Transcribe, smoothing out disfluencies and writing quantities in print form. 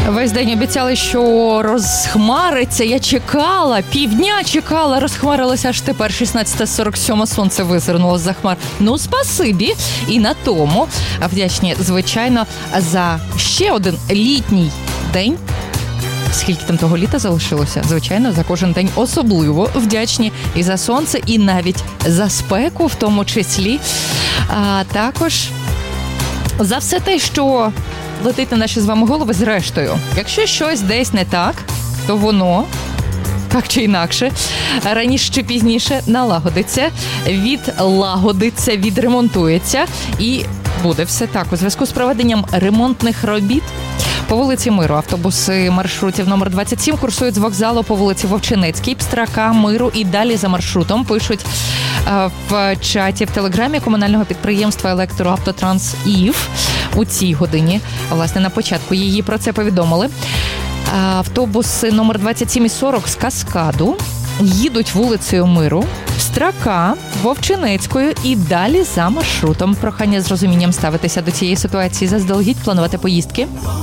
Весь день обіцяли, що розхмариться. Я чекала, півдня чекала, розхмарилося, аж тепер 16:47 сонце визирнуло з-за хмар. Ну, спасибі. І на тому вдячні, звичайно, за ще один літній день. Скільки там того літа залишилося? Звичайно, за кожен день особливо вдячні і за сонце, і навіть за спеку в тому числі. А також за все те, що летить на наші з вами голови зрештою. Якщо щось десь не так, то воно, так чи інакше, раніше чи пізніше налагодиться, відлагодиться, відремонтується і буде все так. У зв'язку з проведенням ремонтних робіт по вулиці Миру автобуси маршрутів номер 27 курсують з вокзалу по вулиці Вовчинецькій, Пстрака, Миру і далі за маршрутом. Пишуть в чаті в Телеграмі комунального підприємства «Електроавтотранс ІВ» у цій годині. Власне, на початку її про це повідомили. Автобуси номер 27 і 40 з Каскаду їдуть вулицею Миру, Страка, Вовчинецькою і далі за маршрутом. Прохання з розумінням ставитися до цієї ситуації заздалегідь, планувати поїздки.